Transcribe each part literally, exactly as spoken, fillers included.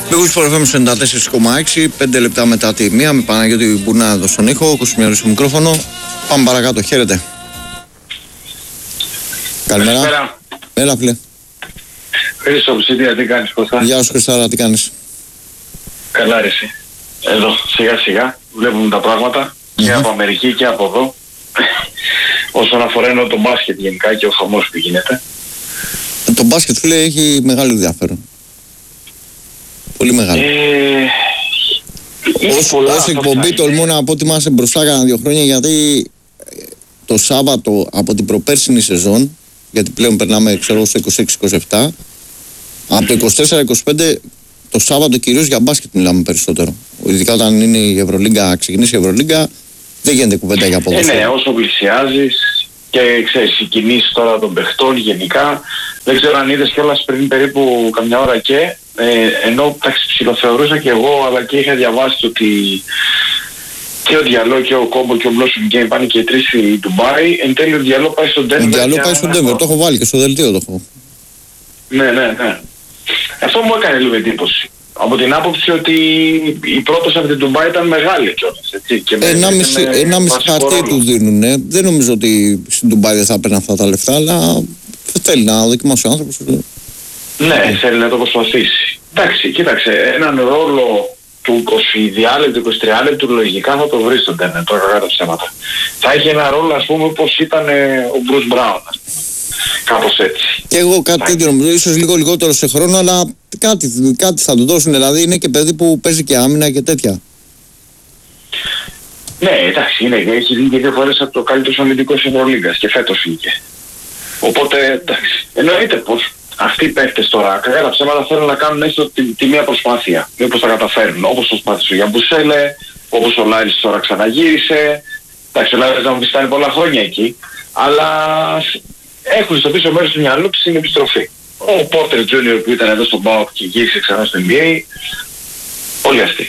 Big Win Sport εφ εμ ενενήντα τέσσερα κόμμα έξι, πέντε λεπτά μετά τη μία, με Παναγιώτη Μπουνά εδώ στον ήχο, Κοσμιώρη στο μικρόφωνο. Πάμε παρακάτω, χαίρετε. Καλημέρα. Καλημέρα. Έλα, φίλε. Χρήστο, Ψητία, τι κάνεις, Κώστα? Γεια σου, Χριστάρα, τι κάνεις? Καλά, ρε εσύ. Εδώ, σιγά σιγά, βλέπουμε τα πράγματα mm-hmm. και από Αμερική και από εδώ. Όσον αφορά ενώ το μπάσκετ γενικά και ο χαμός που γίνεται. Το μπάσκετ, φίλε, έχει μεγάλο ενδιαφέρον. Πολύ μεγάλο. Ε, Ως εκπομπή τολμώ να πω ότι είμαστε μπροστά κάνα δύο χρόνια, γιατί το Σάββατο από την προπέρσινη σεζόν, γιατί πλέον περνάμε ξέρω στο είκοσι έξι είκοσι επτά, από το είκοσι τέσσερα είκοσι πέντε το Σάββατο κυρίως για μπάσκετ μιλάμε περισσότερο. Ειδικά όταν είναι η Ευρωλίγκα, ξεκινήσει η Ευρωλίγκα, δεν γίνεται κουβέντα για ποδόσφαιρο. Ε, ναι, όσο πλησιάζεις και ξέρεις οι κινήσεις τώρα των παιχτών γενικά, δεν ξέρω αν είδες κιόλας πριν περίπου καμιά ώρα και ε, ενώ τα ψιλοθεωρούσα και εγώ, αλλά και είχα διαβάσει ότι και ο Διαλό και ο Κόμπο και ο Blossom Game πάνε και οι τρεις στη Ντουμπάι. Εν τέλει ο Διαλό πάει στον Denver. Ο Διαλό πάει στον Denver, το έχω βάλει και στο δελτίο το έχω. Ναι, ναι, ναι. Αυτό μου έκανε λίγο εντύπωση. Από την άποψη ότι η πρόταση από την Ντουμπάι ήταν μεγάλη κιόλας. Ένα μισή χαρτί του δίνουν. Ε. Δεν νομίζω ότι στην Ντουμπάι δεν θα παίρνει αυτά τα λεφτά, αλλά θέλει να δοκιμάσει ο άνθρωπος. Ναι, θέλει να το προσπαθήσει. Εντάξει, κοίταξε, έναν ρόλο του είκοσι διάλεπτου, είκοσι τρία λεπτού λογικά θα το βρει στον Τένερ, τώρα κακά τα ψέματα. Θα έχει ένα ρόλο, ας πούμε, όπως ήταν ε, ο Μπρους Μπράουν, ας πούμε. Κάπως έτσι. Και εγώ κάτι τέτοιο νομίζω, ίσως λίγο λιγότερο σε χρόνο, αλλά κάτι, κάτι θα του δώσουν. Δηλαδή είναι και παιδί που παίζει και άμυνα και τέτοια. Ναι, εντάξει, είναι, έχει βγει και δύο φορές από το καλύτερο αμυντικό της Ευρωλίγκας και φέτος βγήκε. Οπότε, εντάξει, εννοείται πως αυτοί οι παίχτες τώρα, κακά τα ψέματα, θέλουν να κάνουν έστω τη, τη μία προσπάθεια. Μήπως τα καταφέρουν, όπως το προσπάθησε ο Γιαμπουσέλε, όπως ο Λάρης τώρα ξαναγύρισε. Εντάξει, ο Λάρης να μου πιστάνει πολλά χρόνια εκεί, αλλά έχουν στο πίσω μέρος του μυαλού της την επιστροφή. Ο Πόρτερ Τζούνιορ που ήταν εδώ στον ΠΑΟΚ και γύρισε ξανά στο N B A, όλοι αυτοί.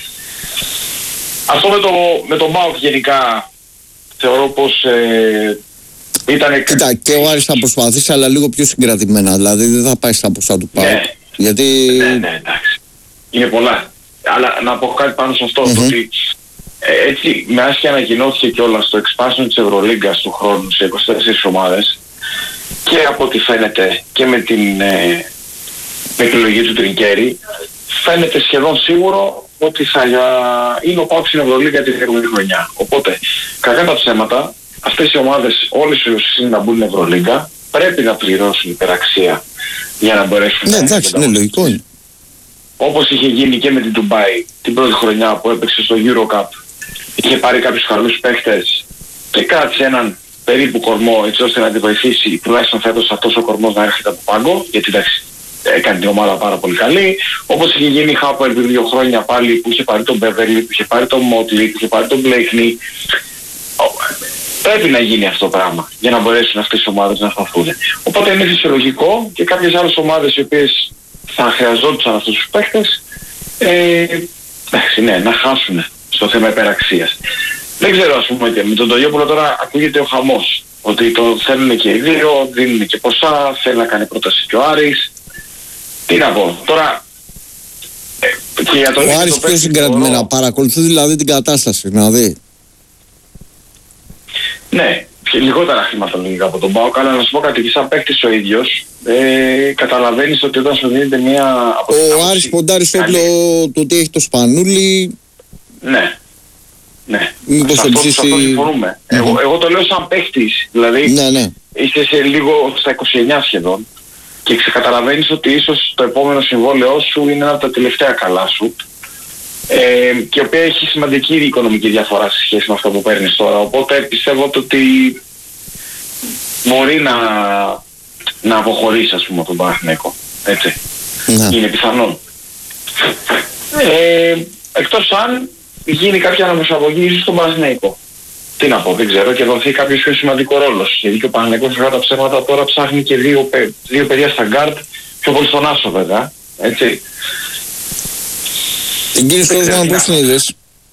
Αυτό με το, με το ΠΑΟΚ γενικά θεωρώ πως ε, ήταν... Κοίτα, και ο Άρης θα προσπαθήσει, αλλά λίγο πιο συγκρατημένα, δηλαδή δεν θα πάει στα ποσά του ΠΑΟΚ. Ναι, γιατί... ναι, ναι, εντάξει. Είναι πολλά. Αλλά να πω κάτι πάνω σε αυτό, mm-hmm. ότι ε, έτσι με άσχη ανακοινώθηκε κιόλας στο expansion της Ευρωλίγκας του χρόνου σε είκοσι τέσσερις ομάδες και από ό,τι φαίνεται και με την ε, με επιλογή του Τρινκέρι φαίνεται σχεδόν σίγουρο ότι θα είναι ο ΠΑΟΚ στην Ευρωλίγκα την επόμενη χρονιά. Οπότε, κακά τα ψέματα, αυτές οι ομάδες, όλες οι όσοι είναι να μπουν στην Ευρωλίγκα, πρέπει να πληρώσουν υπεραξία για να μπορέσουν ναι, να... Ναι, εντάξει, είναι λογικό. Είναι. Όπως είχε γίνει και με την Ντουμπάι την πρώτη χρονιά που έπαιξε στο EuroCup, είχε πάρει κάποιους καλούς παίχτες και κράτησε έναν περίπου κορμό έτσι ώστε να τη βοηθήσει τουλάχιστον φέτος αυτός ο κορμός να έρχεται από πάγκο, γιατί εντάξει έκανε την ομάδα πάρα πολύ καλή. Όπως είχε γίνει η Χάπερ πριν δύο χρόνια πάλι που είχε πάρει τον Μπέβερλι, που είχε πάρει τον Μότλι, που είχε πάρει τον Μπλέικνι. Πρέπει να γίνει αυτό το πράγμα για να μπορέσουν αυτές οι ομάδες να σταθούν. Οπότε είναι φυσιολογικό και κάποιες άλλες ομάδες οι οποίες θα χρειαζόντουσαν αυτούς τους παίχτες ε, εντάξει, ναι, να χάσουν στο θέμα υπεραξίας. Δεν ξέρω, ας πούμε, και με τον Τολιόπουλο τώρα ακούγεται ο χαμός. Ότι το θέλουν και οι δύο, δίνουν και ποσά, θέλει να κάνει πρόταση και ο Άρης. Τι να πω, τώρα... Ε, και για τον ο Άρης πιο συγκρατημένα μπορώ... παρακολουθεί δηλαδή την κατάσταση, να δει. Ναι, και λιγότερα χρηματολογικά από τον ΠΑΟΚ, αλλά να σου πω κάτι και σαν παίκτης ο ίδιος, ε, καταλαβαίνεις ότι όταν σου δίνεται μια... Ο Άρης ποντάρει στο όπλο του ότι έχει το Σπανούλι. Ναι. Ναι, μήπως σε αυτό, σε αυτό συμφωνούμε. Mm-hmm. Εγώ, εγώ το λέω σαν παίχτης, δηλαδή ναι, ναι. Είσαι σε λίγο στα είκοσι εννιά σχεδόν και ξεκαταλαβαίνεις ότι ίσως το επόμενο συμβόλαιό σου είναι ένα από τα τελευταία καλά σου ε, και η οποία έχει σημαντική οικονομική διαφορά σε σχέση με αυτό που παίρνεις τώρα, οπότε πιστεύω ότι μπορεί να, να αποχωρήσει ας πούμε από τον Παναθηναϊκό, έτσι, ναι. Είναι πιθανόν. Ε, εκτός αν γίνει κάποια αναπροσαρμογή ίσως στον Παναθηναϊκό. Τι να πω, δεν ξέρω, και δοθεί κάποιος πιο σημαντικό ρόλος. Γιατί και ο Παναθηναϊκός κατά τα ψέματα τώρα ψάχνει και δύο, δύο παιδιά στα γκάρτ, πιο πολύ στον άσο βέβαια, έτσι. Την κύριε Στόβμαν πώς την είδες?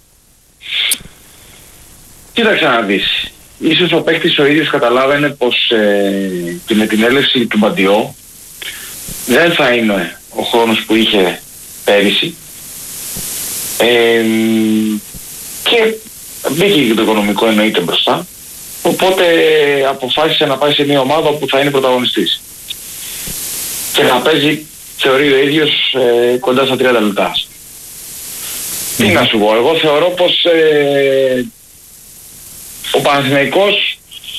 Κοίταξε να δεις. Ίσως ο παίκτης ο ίδιος καταλάβαινε πως ε, και με την έλευση του Μπαντιό δεν θα είναι ο χρόνος που είχε πέρυσι. Ε, και μπήκε και το οικονομικό εννοείται μπροστά. Οπότε αποφάσισε να πάει σε μια ομάδα που θα είναι πρωταγωνιστής. Και θα παίζει, θεωρεί ο ίδιος, ε, κοντά στα τριάντα λεπτά. Mm. Τι να σου πω, εγώ θεωρώ πως ε, ο Παναθηναϊκός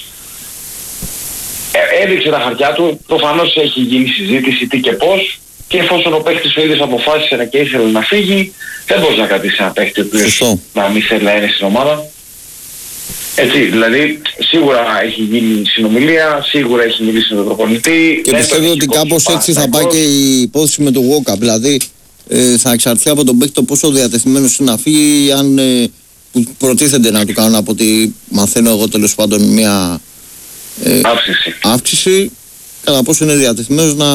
ε, έδειξε τα χαρτιά του. Προφανώς έχει γίνει συζήτηση τι και πώς, και εφόσον ο παίκτης ο ίδιος αποφάσισε να και ήθελε να φύγει, δεν μπορεί να κρατήσει ένα παίκτη ο οποίος να μην θέλει να είναι στην ομάδα. Έτσι, δηλαδή σίγουρα έχει γίνει συνομιλία, σίγουρα έχει μιλήσει με τον προπονητή. Και πιστεύω ότι κάπως έτσι θα πάει και η υπόθεση με το Walkup. Δηλαδή ε, θα εξαρθεί από τον παίκτη το πόσο διατεθειμένος είναι να φύγει, αν ε, προτίθεται να του κάνουν, από ό,τι μαθαίνω εγώ τέλος πάντων, μια ε, αύξηση. αύξηση, κατά πόσο είναι διατεθειμένος να